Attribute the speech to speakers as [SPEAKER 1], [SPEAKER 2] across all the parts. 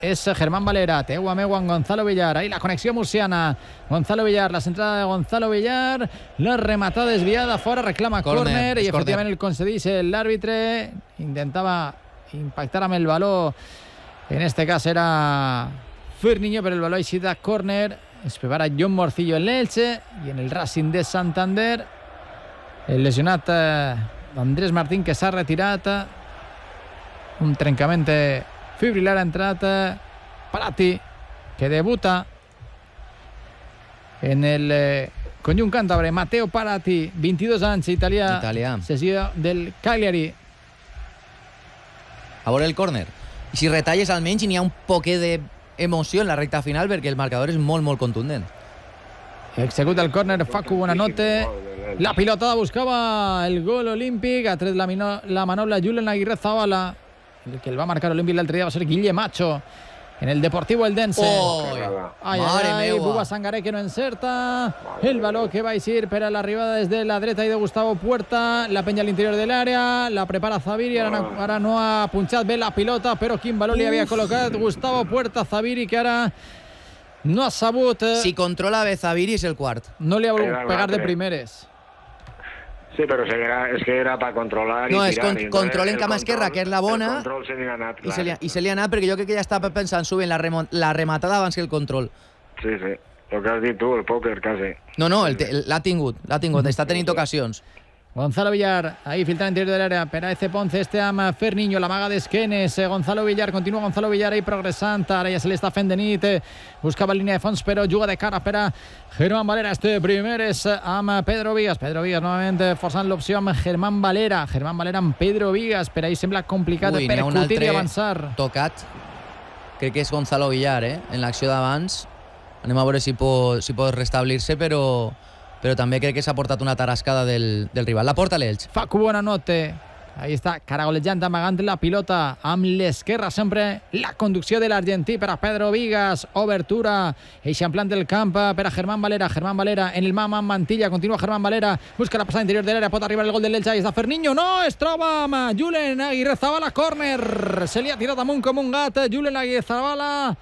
[SPEAKER 1] és Germán Valera, teua meu amb Gonzalo Villar, ahí la connexió murciana, Gonzalo Villar, la centrada de Gonzalo Villar, la rematada desviada fora, reclama córner i efectivament el concedeix l'àrbitre, intentava impactar amb el baló, en este cas era Ferniño, però el baló així de córner, es prepara John Morcillo en l'Elche i en el Racing de Santander, el lesionat Andrés Martín que s'ha retirat, un trencament fibrilar ha entrat Parati, que debuta en el conjunt càntabre. Matteo Parati, 22 anys, italià. Cessió del Cagliari.
[SPEAKER 2] A veure el córner. I si retalles almenys n'hi ha un poquet d'emoció en la recta final perquè el marcador és molt, molt contundent.
[SPEAKER 1] Executa el córner Facu Buonanotte. La pilotada buscava el gol olímpic. Ha tret la manobra Julen Aguirre Zabala. El que el va marcar olímpic l'altre dia va ser Guille Macho en el Deportivo Eldense. Buba Sangaré que no encerta. El baló que va a ir per a l'arribada des de la dreta i de Gustavo Puerta. La penya a l'interior de l'àrea. La prepara Zaviri. Ara no ha punxat bé la pilota, però quin baló li havia col·locat Gustavo Puerta. Zaviri que ara no ha sabut.
[SPEAKER 2] Si controla bé Zaviri és el quart.
[SPEAKER 1] No li ha volgut pegar de primeres.
[SPEAKER 3] Sí, però és que era per controlar i
[SPEAKER 2] tirar.
[SPEAKER 3] No, és
[SPEAKER 2] control en cama esquerra, que és la bona.
[SPEAKER 3] El control se li ha anat, clar.
[SPEAKER 2] I se li ha anat perquè jo crec que ja estava pensant subint la rematada abans que el control.
[SPEAKER 3] Sí. El que has dit tu, el pòquer, quasi.
[SPEAKER 2] No, l'ha tingut. Està tenint ocasions.
[SPEAKER 1] Gonzalo Villar, ahí filtra en interior del área, Peraez Ponce, amb Ferniño, la maga d'esquenes, Gonzalo Villar, continua Gonzalo Villar ahí progressant, ara ja se li està fent de nit, buscava línia de fons, però juga de cara per a Germán Valera, primer és amb Pedro Vigas novament forçant l'opció amb Germán Valera amb Pedro Vigas, per ahí sembla complicat percutir i avançar.
[SPEAKER 2] Tocat, crec que és Gonzalo Villar, en l'acció d'abans, anem a veure si pot restablir-se, però també crec que s'ha portat una tarascada del rival. La porta l'Elx.
[SPEAKER 1] Facu Buonanotte. Ahí està, caragolejant, amagant la pilota amb l'esquerra, sempre la conducció de l'argentí per a Pedro Vigas. Obertura, eixamplant del camp per a Germán Valera. Germán Valera en el mà Mantilla. Continua Germán Valera. Busca la passada interior de l'àrea. Pot arribar el gol de l'Elx. Ahí està Ferniño. No, es troba amb Julen Aguirre Zabala. Córner. Se li ha tirat amunt com un gat. Julen Aguirre Zabala.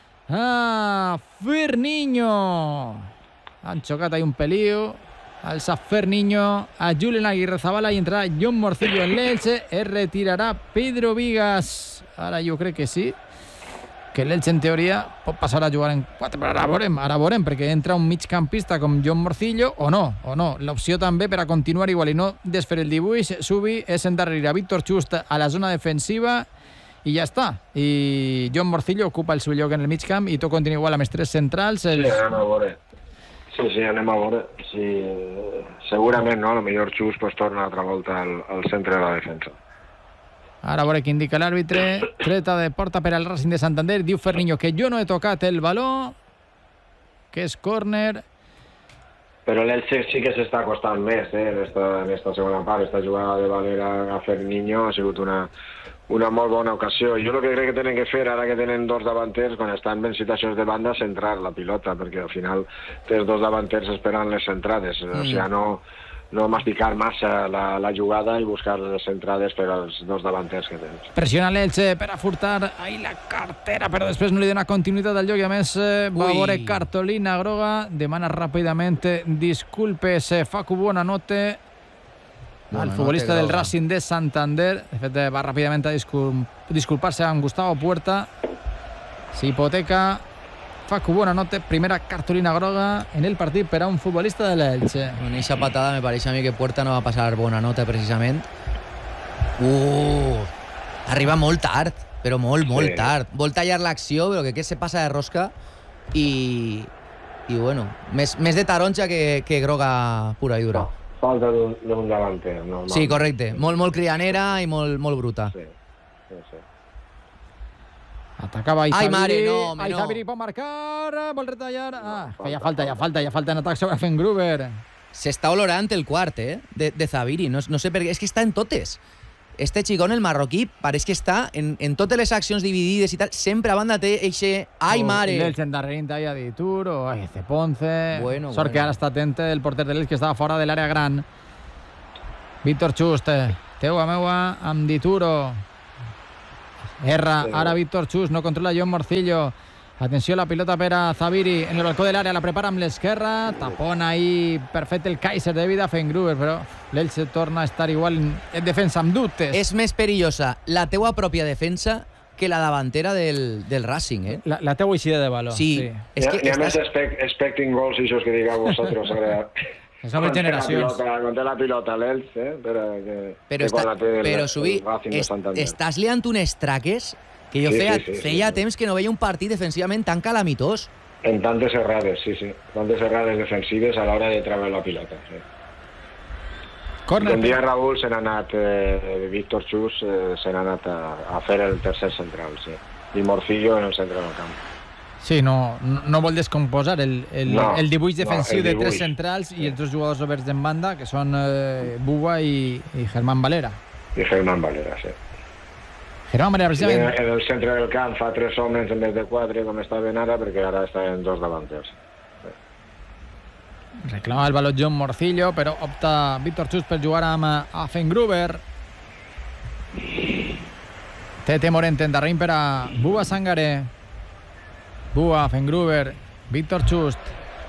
[SPEAKER 1] Ferniño. Han xocat ahí un pelío. Alça Ferniño a Julen Aguirre Zabala i entrarà John Morcillo en l'Elche. Es retirarà Pedro Vigas. Ara jo crec que sí, que l'Elche en teoria pot passar a jugar en 4, però ara veurem, perquè entra un migcampista com John Morcillo o no. L'opció també per a continuar igual i no desfer el dibuix, Subi, és endarrere a Víctor Just a la zona defensiva i ja està. I John Morcillo ocupa el seu lloc en el migcamp i tot continua igual amb els tres centrals.
[SPEAKER 3] Sí, anem a veure. Sí, segurament, no? A lo millor Xus torna altra volta al centre de la defensa.
[SPEAKER 1] Ara a veure què indica l'àrbitre. Treta de porta per al Racing de Santander. Diu Ferniño que jo no he tocat el baló, que és córner.
[SPEAKER 3] Però l'Elche sí que s'està costant més, en esta segona part. Esta jugada de Valera a Ferniño ha sigut una molt bona ocasió. Jo el que crec que tenen que fer, ara que tenen dos davanters, quan estan en situacions de banda, centrar la pilota, perquè al final tens dos davanters esperant les centrades. O sigui, no masticar massa la jugada i buscar les centrades per als dos davanters que tens.
[SPEAKER 1] Pressiona l'Elche per a furtar ahí la cartera, però després no li dona continuïtat al joc i a més va a veure cartolina groga, demana ràpidament disculpes Facu Buonanotte al futbolista del Racing de Santander. De fet va ràpidament a disculpar-se amb Gustavo Puerta. S'hipoteca Facu Buonanotte, primera cartolina groga en el partit per a un futbolista de l'Elche.
[SPEAKER 2] En aquesta patada me pareix a mi que Puerta no va passar Buonanotte precisament. Arriba molt tard, però molt tard. Vol tallar l'acció, però que se passa de rosca i bueno, més de taronja que groga pura i dura.
[SPEAKER 3] Falta d'un davanter, normal.
[SPEAKER 2] Sí, correcte. Molt crianera i molt bruta.
[SPEAKER 3] Sí.
[SPEAKER 1] Atacava
[SPEAKER 2] Aizabiri.
[SPEAKER 1] Aizabiri pot marcar, vol retallar. Ja falta en atac sobre Fengruber.
[SPEAKER 2] S'està olorant el quart, de Zaviri. No sé per què. És que està en totes. Este xicón, el marroquí, pareix que està en totes les accions dividides i tal. Sempre a banda té eixe ai mare.
[SPEAKER 1] El endarrerint ahí a Dituro, Ponce. Sort que ara està atent el porter de l'Elx, que estava fora de l'àrea gran. Víctor Just, teua meua amb Dituro. Erra, ara Víctor Chus, no controla John Morcillo. Atenció, la pilota per a Zaviri en el balcó de l'àrea, la prepara amb l'esquerra, tapona ahí perfecte el Kaiser de David Affengruber, però l'Elche torna a estar igual en defensa amb dubtes.
[SPEAKER 2] És més perillosa la teua pròpia defensa que la davantera del Racing, eh?
[SPEAKER 1] La teua eixida de valor.
[SPEAKER 2] Sí.
[SPEAKER 3] És que més expecting goals, això que digueu vosaltres.
[SPEAKER 1] Les noves generacions.
[SPEAKER 3] Conté la pilota l'Elche,
[SPEAKER 2] però Subí, estàs liant unes traques que jo feia temps que no veia un partit defensivament tan calamitós.
[SPEAKER 3] En tantes errades, sí. Tantes errades defensives a l'hora de treure la pilota, sí.
[SPEAKER 1] Corner.
[SPEAKER 3] Un dia Raúl se n'ha anat, Víctor Chus se n'ha anat a fer el tercer central, sí. I Morcillo en el centre del camp.
[SPEAKER 1] Sí, no vol descomposar el dibuix defensiu de tres centrals i els dos jugadors oberts en banda, que són Buba i Germán Valera.
[SPEAKER 3] I Germán Valera, sí.
[SPEAKER 1] Germán Valera, precisament...
[SPEAKER 3] En el centre del camp fa 3 homes en vez de 4, com estaven ara, perquè ara estaven 2 davanters.
[SPEAKER 1] Reclama el valor John Morcillo, però opta Víctor Chus per jugar amb Affengruber. Tete Morente endarrere per a Buba Sangaré. Buba, Affengruber, Víctor Chust.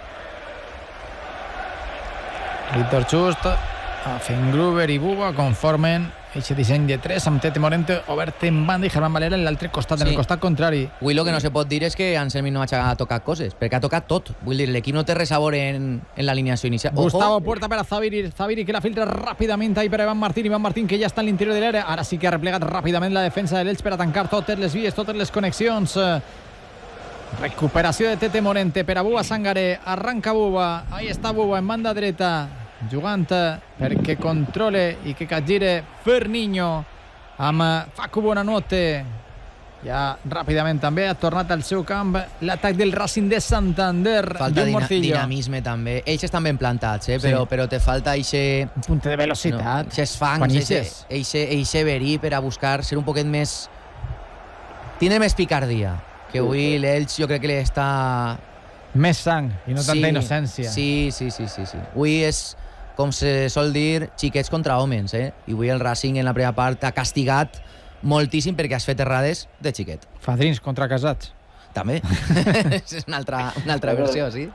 [SPEAKER 1] Víctor Chust, Affengruber i Buba conformen aquest disseny de 3 amb Tete Morente obert en banda i Germán Valera en l'altre costat, en el costat contrari.
[SPEAKER 2] Avui el que no se pot dir és que Anselmi no ha tocat coses, perquè ha tocat tot. Vull dir, l'equip no té res a veure en l'alineació inicial.
[SPEAKER 1] Gustavo Puerta per a Zaviri que la filtra ràpidament ahí per a Iván Martín, que ja està en l'interior de l'àrea. Ara sí que ha replegat ràpidament la defensa de l'Elx per a tancar totes les vies, totes les connexions. Recuperació de Tete Morente per a Buba Sangaré. Arranca Buba, ahí està Buba en banda dreta, jugant perquè controle i que capgire Ferniño amb Facu Bonanote. Ja ràpidament també ha tornat al seu camp l'atac del Racing de Santander.
[SPEAKER 2] Falta dinamisme també. Ells estan ben plantats, però te falta eixe...
[SPEAKER 1] un punt de velocitat.
[SPEAKER 2] Eixes fangs, eixe verí per a buscar ser un poquet més... Tindre més picardia. Que avui l'Elx jo crec que està...
[SPEAKER 1] Més sang i no tanta innocència.
[SPEAKER 2] Sí. Avui és, com se sol dir, xiquets contra homes, eh? I avui el Racing en la primera part ha castigat moltíssim perquè has fet errades de xiquet.
[SPEAKER 1] Fadrins contra casats.
[SPEAKER 2] També. És una altra versió, sí.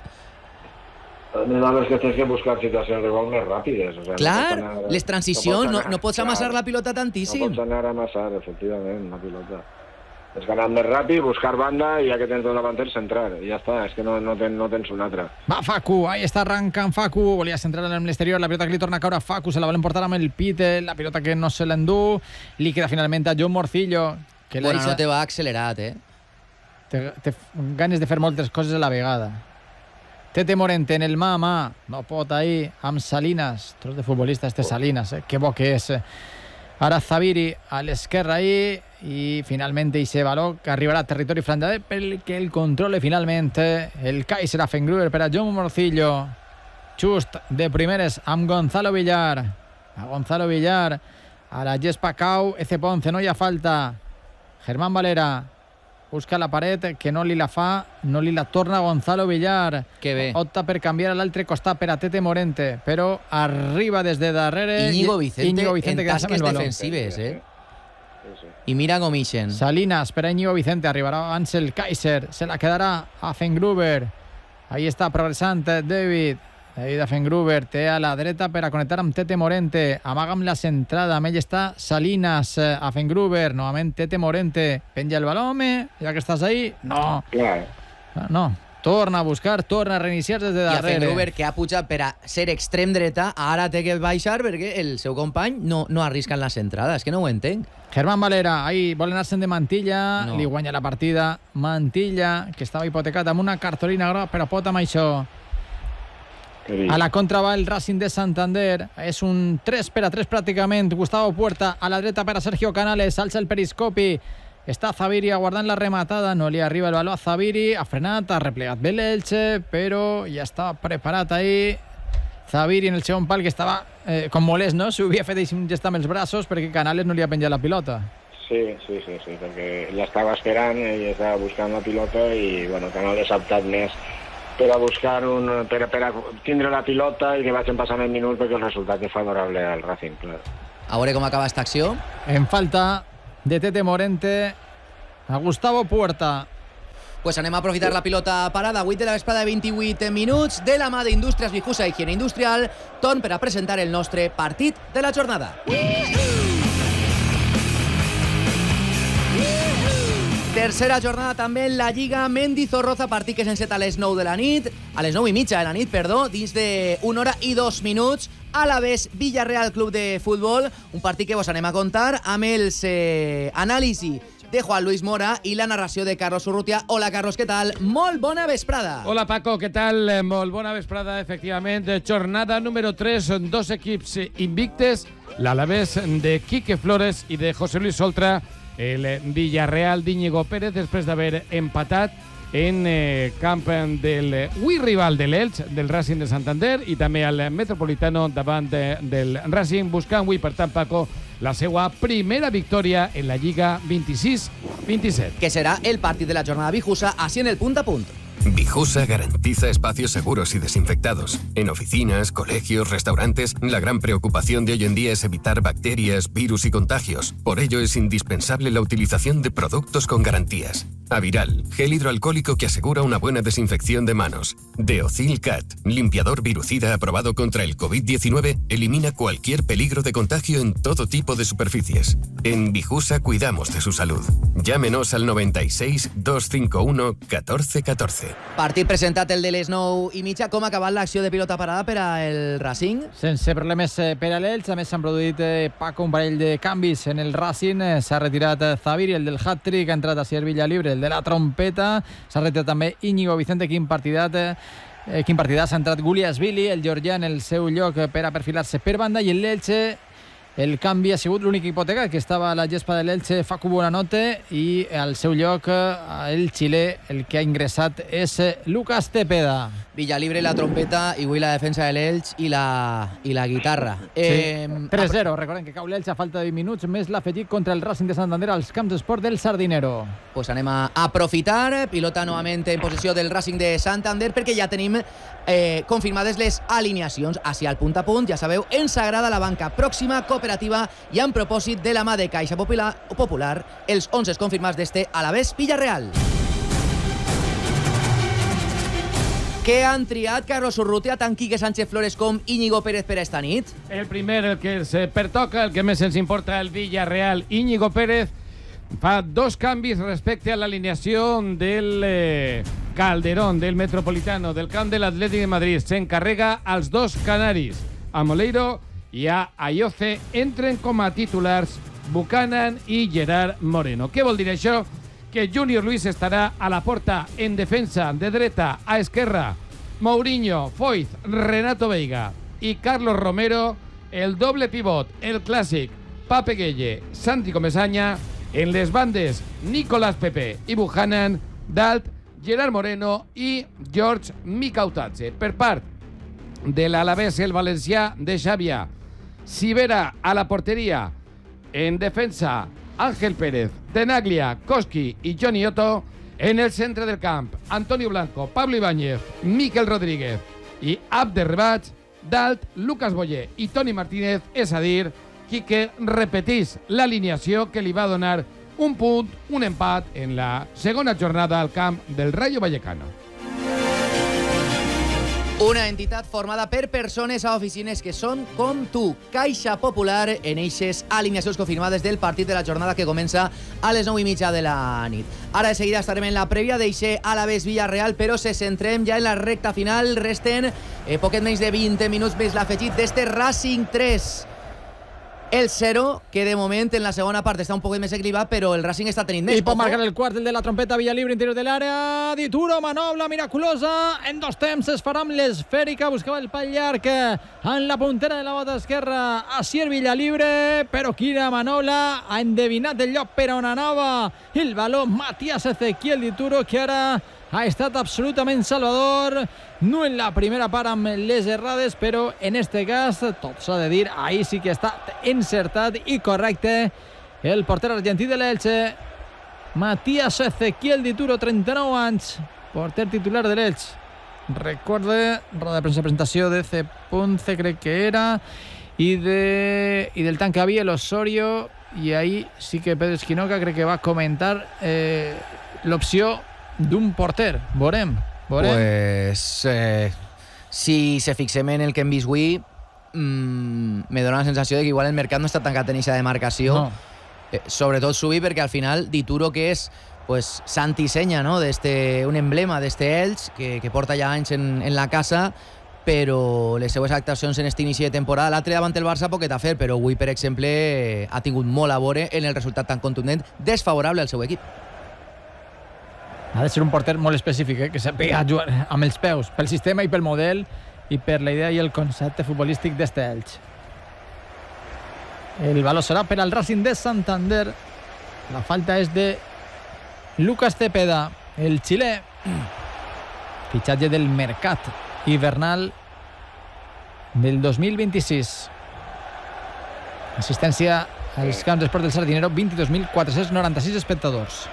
[SPEAKER 3] És que tens que buscar situacions de gol més ràpides.
[SPEAKER 2] Clar, les transicions, no pots amassar la pilota tantíssim.
[SPEAKER 3] No pots anar a amassar, efectivament, la pilota. És que anar més ràpid, buscar banda i ja que tens dos davanters, centrar. I ja està, és que no tens un altre.
[SPEAKER 1] Va Facu, ahí està arrancant Facu, volia centrar en l'exterior, la pilota que li torna a caure a Facu, se la volen portar amb el pite, la pilota que no se l'endú, li queda finalment a John Morcillo. Que
[SPEAKER 2] bueno, no te va accelerat,
[SPEAKER 1] Té ganes de fer moltes coses a la vegada. Tete Morente en el mà a mà, no pot ahir, amb Salinas, tros de futbolista este Salinas, que bo que és. Ara Zaviri a l'esquerra ahí i finalment eixe baló que arribarà a territori francès perquè el controle finalment el Kaiser Affengruber per a John Morcillo. Just de primeres amb Gonzalo Villar. A Gonzalo Villar, a la gespa cau Eze Ponce, no hi ha falta. Germán Valera busca la paret, que no li la fa, no li la torna Gonzalo Villar.
[SPEAKER 2] Que bé.
[SPEAKER 1] Opta per canviar a l'altre costat per a Tete Morente, però arriba des de darrere
[SPEAKER 2] Íñigo Vicente en tasques defensives, I mira com ixen.
[SPEAKER 1] Salinas per a Íñigo Vicente, arribarà abans el Kaiser, se la quedarà Affengruber. Ahí està progressant David Affengruber, té a la dreta per a connectar amb Tete Morente, amaga amb la centrada, amb ell està Salinas, Affengruber, novament Tete Morente, penja el baló, ja que estàs ahí, no, torna a buscar, torna a reiniciar des de darrere.
[SPEAKER 2] I Affengruber, que ha pujat per a ser extrem dreta, ara té que baixar perquè el seu company no arrisca en la centrada, és que no ho entenc.
[SPEAKER 1] Germán Valera, ahí vol anar-se'n de Mantilla, li guanya la partida Mantilla, que estava hipotecat amb una cartolina groga, però pot amb això. A la contra va el Racing de Santander, és un 3-3 pràcticament. Gustavo Puerta a la dreta per a Sergio Canales, alça el periscopi, està Zaviri aguardant la rematada, no li arriba el baló a Zaviri, ha frenat, ha replegat bé l'Elche, però ja estava preparat ahí Zaviri en el segon pal, que estava com molest, no? S'ho havia fet un gest amb els braços perquè Canales no li ha penjat la pilota.
[SPEAKER 3] Sí, perquè l'estava esperant i estava buscant la pilota i bueno, Canales ha optat més per a buscar per a tindre la pilota i que vagin passant el minut perquè el resultat és favorable al Racing, clar.
[SPEAKER 2] A veure com acaba aquesta acció.
[SPEAKER 1] En falta de Tete Morente a Gustavo Puerta.
[SPEAKER 2] Pues anem a aprofitar la pilota parada. 8 de la vesprada, 28 minuts. De la mà d'Indústries Vijusa Higiene Industrial, torn per a presentar el nostre partit de la jornada. Tercera jornada també en la Lliga Mendizorroza, partit que s'enceta a les 9 de la nit, a les 9:30 de la nit, dins de 1 hora i 2 minuts. Alavés Villarreal Club de Futbol, un partit que vos anem a contar amb els anàlisi de Juan Luis Mora i la narració de Carlos Urrutia. Hola, Carlos, què tal? Molt bona vesprada.
[SPEAKER 4] Hola, Paco, què tal? Molt bona vesprada, efectivament. Jornada número 3, són dos equips invictes, l'Alavés de Quique Flores i de José Luis Oltra, el Villarreal d'Íñigo Pérez, després d'haver empatat en camp del avui rival de l'Elx, del Racing de Santander, i també al Metropolitano davant del Racing, buscant avui, per tant, Paco, la seva primera victòria en la Lliga 26-27.
[SPEAKER 2] Que serà el partit de la jornada Vijusa, así en el punt a punt.
[SPEAKER 5] Vijusa garantiza espacios seguros y desinfectados. En oficinas, colegios, restaurantes, la gran preocupación de hoy en día es evitar bacterias, virus y contagios. Por ello es indispensable la utilización de productos con garantías. Aviral, gel hidroalcohólico que asegura una buena desinfección de manos. Deocil Cat, limpiador virucida aprobado contra el COVID-19, elimina cualquier peligro de contagio en todo tipo de superficies. En Vijusa cuidamos de su salud. Llámenos al 96 251 1414.
[SPEAKER 2] Partit presentat el de les 9:30. Com ha acabat l'acció de pilota parada per al Racing?
[SPEAKER 1] Sense problemes per a l'Elx. A més, s'han produït, Paco, un parell de canvis en el Racing. S'ha retirat Zaviri, el del hat-trick, ha entrat Asier Villalibre, el de la trompeta. S'ha retirat també Íñigo Vicente, quin partidàs. S'ha entrat Guliasvili, el georgià, en el seu lloc per a perfilar-se per banda, i en l'Elche el canvi ha sigut l'únic hipoteca, que estava a la gespa de l'Elche, Facu Buonanotte, i al seu lloc el xilè, el que ha ingressat és Lucas Tepeda.
[SPEAKER 2] Villalibre, la trompeta, i avui la defensa de l'Elx i la guitarra.
[SPEAKER 1] Sí. 3-0, recordem que cau l'Elx a falta de 20 minuts, més l'afegit contra el Racing de Santander als camps d'esport del Sardinero.
[SPEAKER 2] Pues anem a aprofitar, pilota novament en posició del Racing de Santander, perquè ja tenim confirmades les alineacions. Així al punt a punt, ja sabeu, ens agrada la banca pròxima, cooperativa, i en propòsit de la mà de Caixa Popular, els 11 confirmats d'este Alavés Villarreal. Què han triat Carlos Urrutia, tant Quique Sánchez Flores com Íñigo Pérez per esta nit?
[SPEAKER 4] El primer, el que se pertoca, el que més ens importa, el Villarreal. Íñigo Pérez fa dos canvis respecte a l'alineació del Calderón, del Metropolitano, del camp de l'Atlètic de Madrid. S'encarrega als dos canaris, a Moleiro i a Ayoce. Entren com a titulars Buchanan i Gerard Moreno. Què vol dir això? Que Junior Luis estarà a la porta en defensa, de dreta a esquerra. Mourinho, Foyth, Renato Veiga i Carlos Romero, el doble pivot, el clàssic Pape Gueye, Santi Comesaña. En les bandes, Nicolás Pepe i Buchanan, Dalt, Gerard Moreno i George Mikautatze. Per part de l'Alavés, el valencià de Xàbia, Sivera a la porteria. En defensa, Ángel Pérez, Tenaglia, Koski i Johnny Otto. En el centre del camp, Antonio Blanco, Pablo Ibáñez, Miquel Rodríguez i Abderrebach. Dalt, Lucas Boyer i Toni Martínez, és a dir, Quique repetís l'alineació que li va donar un punt, un empat en la segona jornada al camp del Rayo Vallecano.
[SPEAKER 2] Una entitat formada per persones a oficines que són com tu. Caixa Popular en eixes alineacions confirmades del partit de la jornada que comença a les 9:30 de la nit. Ara de seguida estarem en la prèvia d'eixe Alavés Villarreal, però se centrem ja en la recta final. Resten poquet menys de 20 minuts més l'afegit d'este Racing 3. El 0, que de moment en la segona part està un poc més equilibrat, però el Racing està tenint més.
[SPEAKER 1] I pot marcar el quart, el de la trompeta, Villalibre, interior de l'àrea. Dituro, manobra miraculosa. En dos temps es farà amb l'esfèrica. Buscava el pal llarg en la puntera de la bota esquerra. Asier Villalibre, però quina manobra. Ha endevinat el lloc per on anava el baló Matías Ezequiel Dituro, que ara ha estat absolutament salvador. No en la primera part amb les errades, però en este cas, tot s'ha de dir, ahí sí que està encertat i correcte el porter argentí de l'Elche, Matías Ezequiel Dituro, 39 anys, porter titular de l'Elche. Recorde, roda de premsa, presentació de C. Ponce, crec que era, i del tanque havia el Osorio, i ahir sí que Pedro Esquinoca crec que va comentar l'opció d'un porter. Veurem.
[SPEAKER 2] Pues si se fixem en el que hem vist avui, me dona la sensació de que igual el mercat no està tancat en aquesta demarcació,
[SPEAKER 1] No.
[SPEAKER 2] Sobretot Subi, perquè al final Dituro, que és pues Santi Senya, no? Un emblema d'este Elx que porta ja anys en la casa, però les seues actuacions en este inici de temporada, l'altre davant el Barça poquet a fer, però avui, per exemple, ha tingut molt a veure en el resultat tan contundent, desfavorable al seu equip.
[SPEAKER 1] Ha de ser un porter molt específic, que sàpiga jugar amb els peus, pel sistema i pel model i per la idea i el concepte futbolístic d'este Elx. El valor serà per al Racing de Santander. La falta és de Lucas Cepeda, el xilè. Fitxatge del mercat hivernal del 2026. Assistència als camps d'esport del Sardinero, 22.496 espectadors.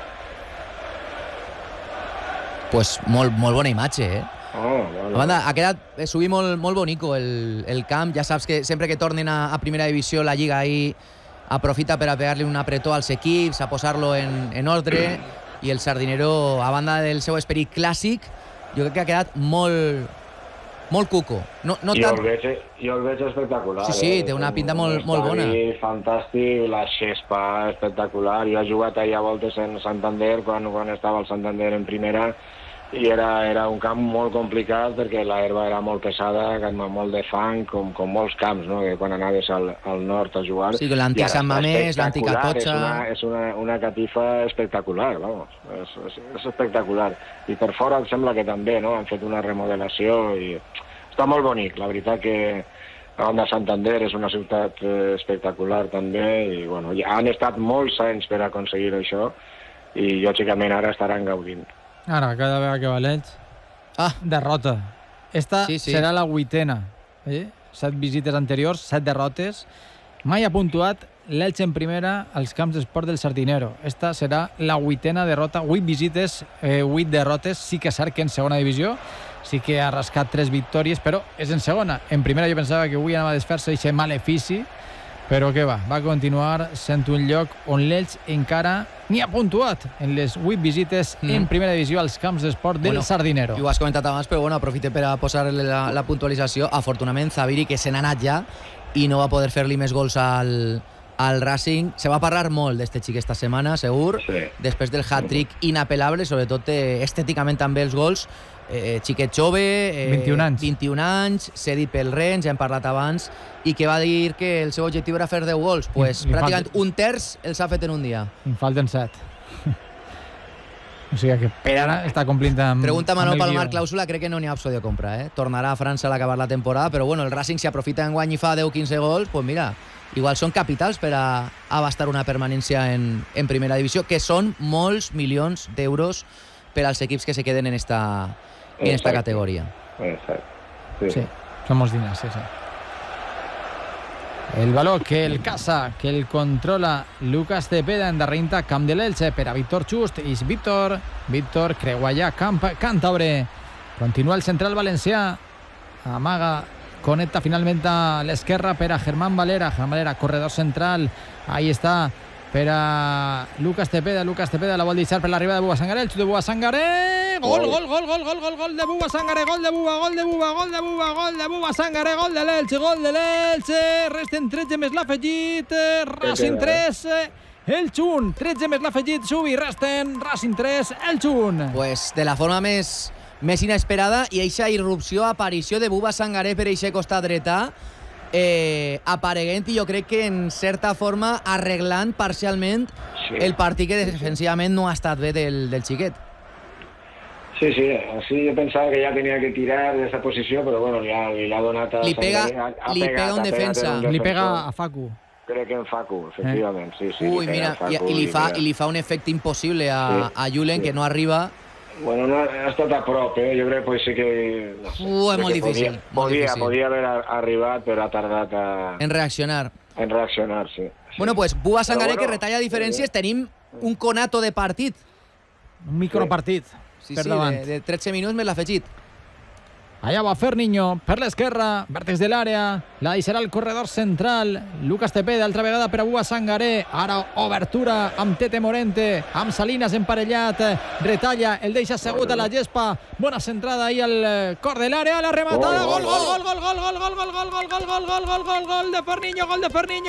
[SPEAKER 2] Pues molt bona imatge,
[SPEAKER 3] Vale.
[SPEAKER 2] A banda, ha quedat subir molt bonico el camp. Ja saps que sempre que tornen a primera divisió la Lliga ahí aprofita per a pegar-li un apretó als equips, a posar-lo en ordre, i el Sardinero, a banda del seu esperit clàssic, jo crec que ha quedat molt cuco. No
[SPEAKER 3] jo
[SPEAKER 2] tant...
[SPEAKER 3] el veig espectacular.
[SPEAKER 2] Sí, té una pinta molt bona.
[SPEAKER 3] Fantàstic, la xespa espectacular. Jo he jugat ahir a voltes en Santander, quan estava el Santander en primera, i era un camp molt complicat perquè l'herba era molt pesada, molt de fang, com molts camps, no? Que quan anaves al nord a jugar.
[SPEAKER 2] Sí, l'antic Sant Mamés, l'antic Atocha...
[SPEAKER 3] És una catifa espectacular, vamos. És espectacular. I per fora em sembla que també, no? Han fet una remodelació i està molt bonic. La veritat que la banda Santander és una ciutat espectacular també, i bueno, ja han estat molts anys per aconseguir això i lògicament ara estaran gaudint.
[SPEAKER 1] Ara, cada vegada que va l'Elx, derrota. Esta serà la 8ª. 7 visites anteriors, 7 derrotes. Mai ha puntuat l'Elx en primera als camps d'esport del Sardinero. Esta serà la 8ª derrota. 8 visites, 8 derrotes. Sí que és cert que en segona divisió sí que ha rascat 3 victòries, però és en segona. En primera jo pensava que avui anava a desfer-se aquest malefici, però què va continuar sent un lloc on l'Elx encara ni ha puntuat en les 8 visites en primera divisió als camps d'esport del Sardinero.
[SPEAKER 2] I ho has comentat abans, però aprofite per a posar la puntualització. Afortunadament, Zaviri, que se n'ha anat ja i no va poder fer-li més gols al Racing. Se va parlar molt d'este xic esta setmana, segur, després del hat-trick inapel·lable, sobretot estèticament també els gols. Xiquet jove, 21 anys, cedit pel Rennes, ja hem parlat abans, i que va dir que el seu objectiu era fer 10 gols. Pues pràcticament un terç els ha fet en un dia.
[SPEAKER 1] En falten 7. O sigui que per ara està complint amb...
[SPEAKER 2] Pregunta Manol Palomar, clàusula, crec que no n'hi ha opció de compra. Tornarà a França a l'acabar la temporada, però bueno, el Racing, si aprofita enguany i fa 10-15 gols, pues mira, igual són capitals per a abastar una permanència en primera divisió, que són molts milions d'euros per als equips que se queden en esta categoria.
[SPEAKER 1] Sí, són molts diners, sí. El valor que el caça, que el controla Lucas Cepeda en darrere camp de l'Elx per a Víctor Just. És Víctor creua ja càntabre. Continua el central valencià. Amaga, connecta finalment a l'esquerra per a Germán Valera. Corredor central. Ahí està per a Lucas Cepeda la vol deixar per l'arribada de Bouba Sangaré, el xut de Bouba Sangaré, gol de Bouba Sangaré, gol de Bouba Sangaré, gol de l'Elx, resten 13 més l'afegit, Racing 3, Elx 1, 13 més l'afegit, Subi, resten Racing 3, Elx 1.
[SPEAKER 2] Pues de la forma més inesperada, i eixa irrupció, aparició de Bouba Sangaré per eixe costat dreta, apareguent, i jo crec que en certa forma arreglant parcialment el partit que defensivament no ha estat bé del xiquet.
[SPEAKER 3] Sí, jo pensava que ja tenia que tirar d'esta posició, però bueno, ja li ha donat a...
[SPEAKER 2] Li pega un defensa.
[SPEAKER 1] Li pega a Facu.
[SPEAKER 3] Crec que en Facu, efectivament, sí.
[SPEAKER 2] Ui, mira, i li fa un efecte impossible a Julen, que no arriba.
[SPEAKER 3] Bueno, no ha estat a prop, jo crec que sí que...
[SPEAKER 2] És molt difícil.
[SPEAKER 3] Podia haver arribat, però ha tardat
[SPEAKER 2] en reaccionar.
[SPEAKER 3] Sí.
[SPEAKER 2] Bueno, pues Bouba Sangaré, que retalla diferències, tenim un conato de partit.
[SPEAKER 1] Un micropartit.
[SPEAKER 2] Sí, de 13 minuts més l'afegit.
[SPEAKER 1] Allà va Ferninho per l'esquerra, vèrtex de l'àrea, la deixarà el corredor central, Lucas Tepeda, altra vegada per a Bua Sangaré, ara obertura amb Tete Morente, amb Salinas emparellat, retalla, el deixa assegut a la gespa, bona centrada ahí al cor de l'àrea, la rematada, gol de Ferninho, gol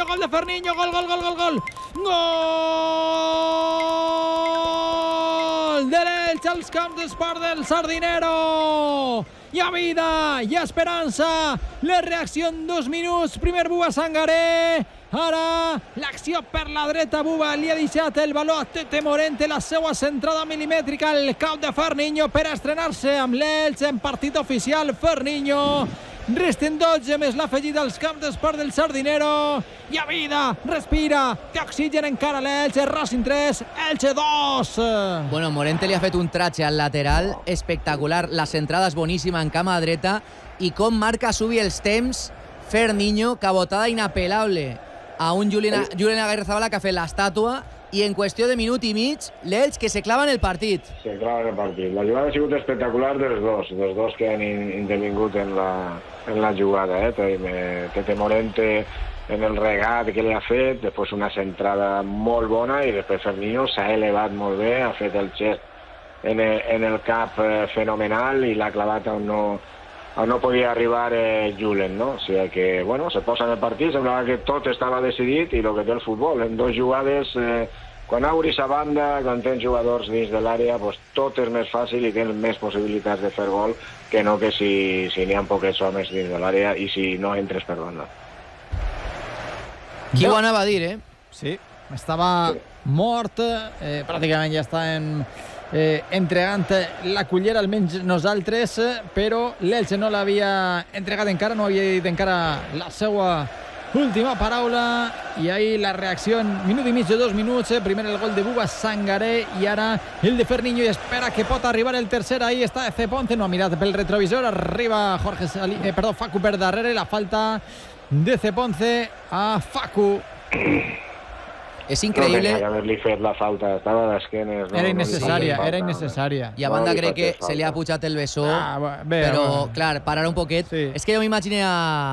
[SPEAKER 1] de l'Elx als camps d'esport del Sardinero. Hi ha vida, hi ha esperança, la reacció en 2 minuts, primer Bua Sangaré, ara l'acció per la dreta, Bua li ha deixat el valor a Tete Morente, la seva centrada milimètrica al cap de Ferninho per estrenar-se amb l'Elx en partit oficial. Ferninho, resten 12 més l'afegit als camps d'esport del Sardinero. Hi ha vida, respira, té oxigen encara l'Elx, Racing 3, Elche 2.
[SPEAKER 2] Bueno, Morente li ha fet un tratge al lateral espectacular, la centrada és boníssima en cama dreta i com marca Subi els temps, Ferninho, cabotada inapel·lable a un Julián Agirrezabala que ha fet l'estàtua i en qüestió de minut i mig l'Elx que se clava en el partit.
[SPEAKER 3] Se clava en el partit. La jugada ha sigut espectacular dels dos que han intervingut en la jugada. Tete Morente en el regat que li ha fet, després una centrada molt bona i després Ferninho s'ha elevat molt bé, ha fet el gest en el cap fenomenal i l'ha clavat on no podia arribar Julen, no? O sigui que, bueno, se posa en el partit, semblava que tot estava decidit i el que té el futbol, en 2 jugades, quan obris a banda, quan tens jugadors dins de l'àrea, pues, tot és més fàcil i tens més possibilitats de fer gol que no que si n'hi ha poquets homes dins de l'àrea i si no entres per banda.
[SPEAKER 2] Qui ho anava a dir,
[SPEAKER 1] Sí, estava mort, pràcticament ja està entregant la cullera, almenys nosaltres, però l'Elx no l'havia entregat encara, no havia dit encara la seva última paraula, i ahí la reacció en minut i mig de 2 minuts, primer el gol de Bua Sangaré i ara el de Ferninho, i espera que pot arribar el tercer. Ahí està Ceponce, no ha mirat pel retrovisor, arriba Facu per darrere, la falta de Ceponce a Facu.
[SPEAKER 2] És increïble.
[SPEAKER 3] No haver-li fet la falta, estava d'esquenes.
[SPEAKER 1] Era innecessària.
[SPEAKER 2] I a banda crec que se li ha pujat el bessó, però, clar, parar un poquet. Sí. És que jo m'imaginé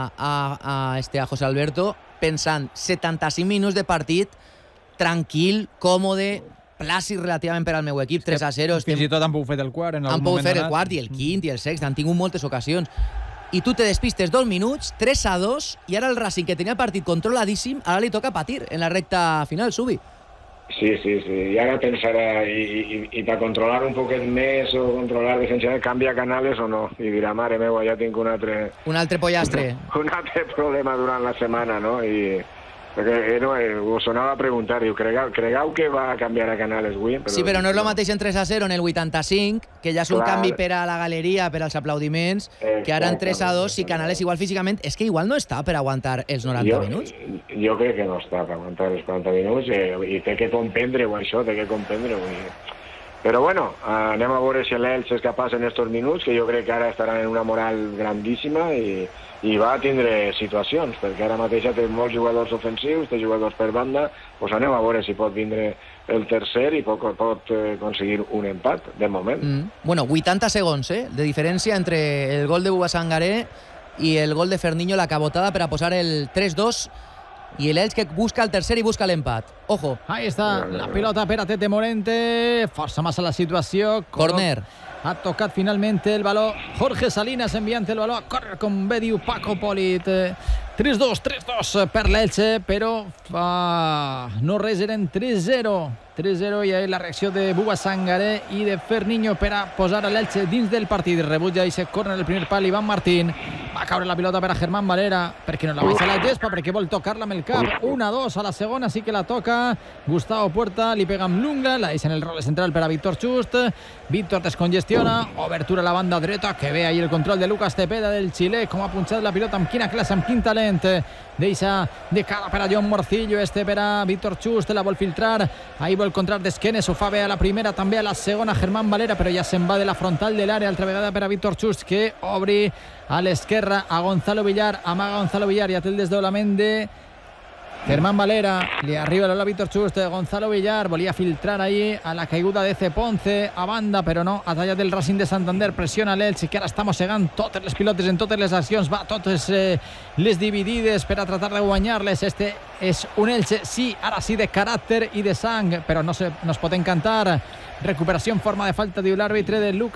[SPEAKER 2] a José Alberto pensant 75 minuts de partit, tranquil, còmode, plàcid relativament per al meu equip, 3-0.
[SPEAKER 1] Fins i tot han pogut fer el quart.
[SPEAKER 2] Han pogut fer el quart i el quint i el sext, han tingut moltes ocasions. I tu te despistes 2 minuts, 3-2, i ara el Racing, que tenia el partit controladíssim, ara li toca patir en la recta final, Subi.
[SPEAKER 3] Sí, i ara pensarà, i per controlar un poquet més o controlar defensivament, canvia Canales o no? I dirà, mare meva, ja tinc un altre
[SPEAKER 2] pollastre.
[SPEAKER 3] Un altre problema durant la setmana, no? Perquè ho sonava a preguntar, diu, cregau que va canviar a Canales avui?
[SPEAKER 2] Sí, però no és el mateix en 3-0 en el 85, que ja és un canvi per a la galeria, per als aplaudiments, que ara en 3-2, si Canales igual físicament, és que igual no està per aguantar els 90 minuts.
[SPEAKER 3] Jo crec que no està per aguantar els 40 minuts i té que comprendre-ho, això, té que comprendre-ho. Però bueno, anem a veure si l'Elx és capaç en aquests minuts, que jo crec que ara estaran en una moral grandíssima i va tindre situacions, perquè ara mateix té molts jugadors ofensius, té jugadors per banda, doncs anem a veure si pot vindre el tercer i pot aconseguir un empat, de moment.
[SPEAKER 2] Bueno, 80 segons, de diferència entre el gol de Bua Sangaré i el gol de Ferninho, la cabotada per a posar el 3-2, i l'Elx que busca el tercer i busca l'empat. Ojo.
[SPEAKER 1] Ahí està la pilota per a Tete Morente, força massa la situació.
[SPEAKER 2] Corner.
[SPEAKER 1] Ha tocat finalment el valor Jorge Salinas, enviant el valor a córrer, com bé diu Paco Polit. 3-2 per l'Elche, però no res, eren 3-0 i ahí la reacció de Bua Sangaré i de Ferninho per a posar a l'Elche dins del partit. Rebutja i se corre el primer pal Iván Martín. Va caure la pilota per a Germán Valera, perquè no la baixa a la gespa, perquè vol tocar-la amb el cap. 1-2 a la segona, sí que la toca Gustavo Puerta, li pega amb l'ungla, la deixa en el rol central per a Víctor Just. Víctor descongestiona, obertura a la banda dreta, que ve ahí el control de Lucas Tepeda, del xilè, com ha punxat la pilota, amb quina classe, amb quin talent. Deixa de cara per a John Morcillo, per a Víctor Just, la vol filtrar, ahí vol contrar d'esquenes, ho fa bé a la primera, també a la segona Germán Valera, però ja se'n va de la frontal de l'àrea, altra vegada per a Víctor Just, que obri a l'esquerra a Gonzalo Villar, amaga Gonzalo Villar, ja té el desdoblament de Germán Valera, li arriba l'àrbitre just de Gonzalo Villar, volia filtrar ahí a la caiguda de Ponce a banda, però no, ha tallat el Racing de Santander, pressiona l'Elche, que ara està mossegant totes les pilotes en totes les accions, va totes les dividides per a tratar de guanyar-les. Este és un Elche, sí, ara sí, de caràcter i de sang, però no es pot encantar. Recuperació en forma de falta, diu l'àrbitre de Lucas